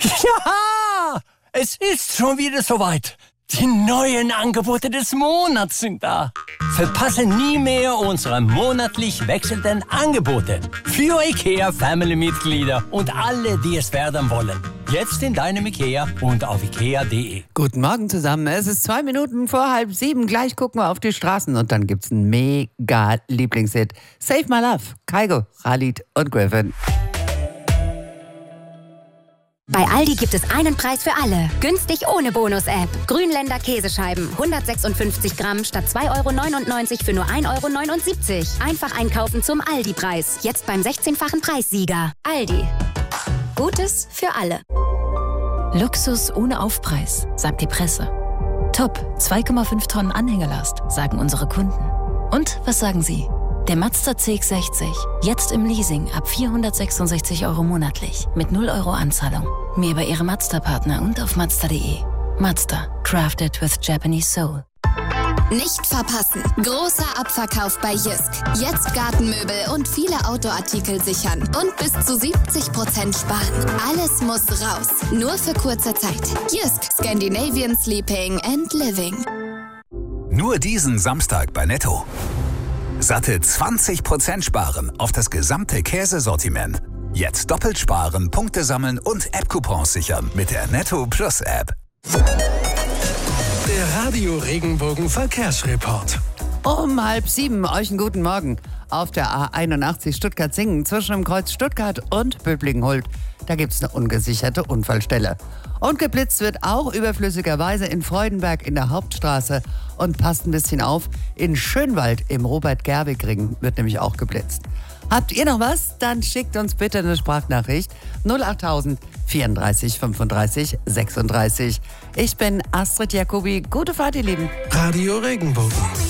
Ja, es ist schon wieder soweit. Die neuen Angebote des Monats sind da. Verpasse nie mehr unsere monatlich wechselnden Angebote. Für IKEA-Family-Mitglieder und alle, die es werden wollen. Jetzt in deinem IKEA und auf ikea.de. Guten Morgen zusammen. Es ist 2 Minuten vor 6:30. Gleich gucken wir auf die Straßen und dann gibt's einen mega Lieblingshit. Save My Love. Kygo, Khalid und Griffin. Bei Aldi gibt es einen Preis für alle. Günstig ohne Bonus-App. Grünländer Käsescheiben. 156 Gramm statt 2,99 € für nur 1,79 €. Einfach einkaufen zum Aldi-Preis. Jetzt beim 16-fachen Preissieger. Aldi. Gutes für alle. Luxus ohne Aufpreis, sagt die Presse. Top, 2,5 Tonnen Anhängelast, sagen unsere Kunden. Und was sagen Sie? Der Mazda CX-60, jetzt im Leasing ab 466 € monatlich, mit 0 € Anzahlung. Mehr über Ihre Mazda-Partner und auf Mazda.de. Mazda, crafted with Japanese soul. Nicht verpassen. Großer Abverkauf bei Jysk. Jetzt Gartenmöbel und viele Autoartikel sichern. Und bis zu 70% sparen. Alles muss raus. Nur für kurze Zeit. Jysk. Scandinavian Sleeping and Living. Nur diesen Samstag bei Netto. Satte 20% sparen auf das gesamte Käsesortiment. Jetzt doppelt sparen, Punkte sammeln und App-Coupons sichern mit der Netto Plus App. Der Radio Regenbogen Verkehrsreport. Um 6:30 euch einen guten Morgen. Auf der A81 Stuttgart-Singen zwischen dem Kreuz Stuttgart und Böblingen-Hult. Da gibt es eine ungesicherte Unfallstelle. Und geblitzt wird auch überflüssigerweise in Freudenberg in der Hauptstraße. Und passt ein bisschen auf, in Schönwald im Robert-Gerwig-Ring wird nämlich auch geblitzt. Habt ihr noch was? Dann schickt uns bitte eine Sprachnachricht 08000 34 35 36. Ich bin Astrid Jacobi. Gute Fahrt, ihr Lieben. Radio Regenbogen.